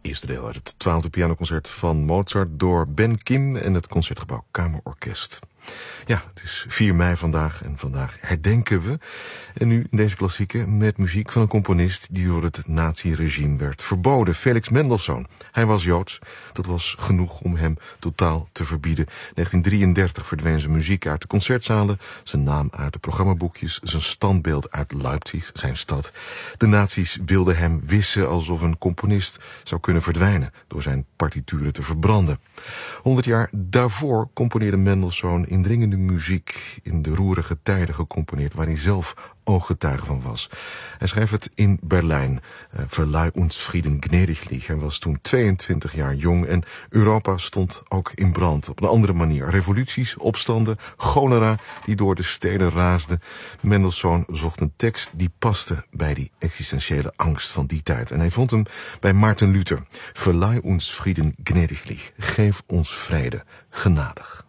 eerste deel uit het 12e pianoconcert van Mozart door Ben Kim en het Concertgebouw Kamerorkest. Ja, het is 4 mei vandaag en vandaag herdenken we. En nu in deze klassieke met muziek van een componist die door het naziregime werd verboden. Felix Mendelssohn. Hij was Joods. Dat was genoeg om hem totaal te verbieden. In 1933 verdween zijn muziek uit de concertzalen, zijn naam uit de programmaboekjes, zijn standbeeld uit Leipzig, zijn stad. De nazi's wilden hem wissen alsof een componist zou kunnen verdwijnen door zijn partituren te verbranden. 100 jaar daarvoor componeerde Mendelssohn indringende muziek in de roerige tijden gecomponeerd waar hij zelf ooggetuige van was. Hij schreef het in Berlijn. Verleih uns Frieden gnädig lieg. Hij was toen 22 jaar jong en Europa stond ook in brand. Op een andere manier. Revoluties, opstanden, cholera die door de steden raasden. Mendelssohn zocht een tekst die paste bij die existentiële angst van die tijd. En hij vond hem bij Maarten Luther. Verleih uns Frieden gnädig lieg. Geef ons vrede, genadig.